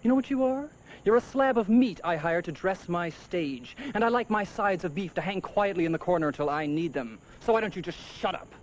You know what you are? You're a slab of meat I hire to dress my stage. And I like my sides of beef to hang quietly in the corner until I need them. So why don't you just shut up?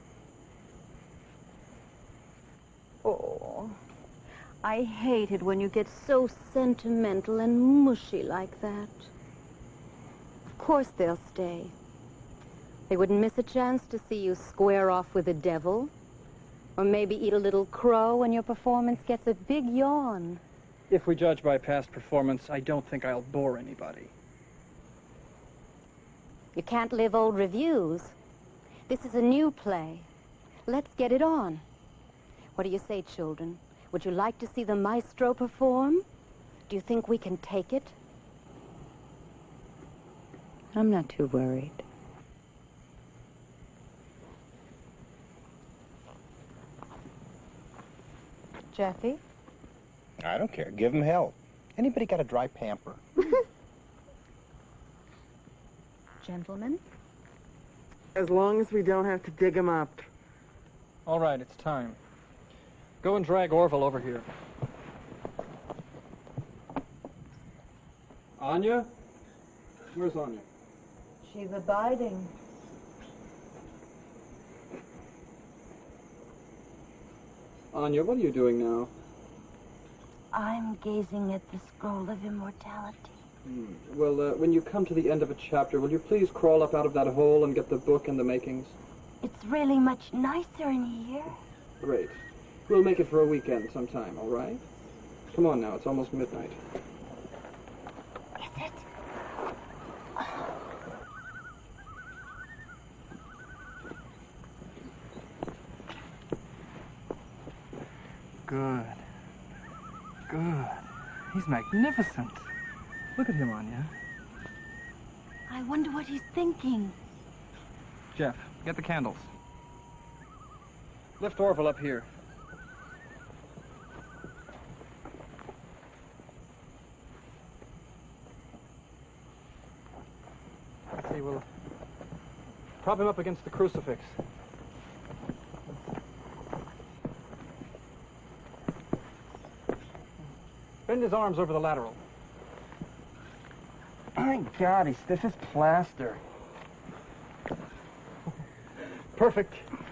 Oh, I hate it when you get so sentimental and mushy like that. Of course they'll stay. They wouldn't miss a chance to see you square off with the devil. Or maybe eat a little crow when your performance gets a big yawn. If we judge by past performance, I don't think I'll bore anybody. You can't live old reviews. This is a new play. Let's get it on. What do you say, children? Would you like to see the maestro perform? Do you think we can take it? I'm not too worried. Jeffy? I don't care. Give him hell. Anybody got a dry pamper? Gentlemen? As long as we don't have to dig him up. All right, it's time. Go and drag Orville over here. Anya? Where's Anya? She's abiding. Anya, what are you doing now? I'm gazing at the scroll of immortality. Well, when you come to the end of a chapter, will you please crawl up out of that hole and get the book and the makings? It's really much nicer in here. Great. We'll make it for a weekend sometime, all right? Come on now, it's almost midnight. Is it? Good. Good. He's magnificent. Look at him, Anya. I wonder what he's thinking. Jeff, get the candles. Lift Orville up here. Let's see, we'll prop him up against the crucifix. Bend his arms over the lateral. My God, he's stiff as plaster. Perfect.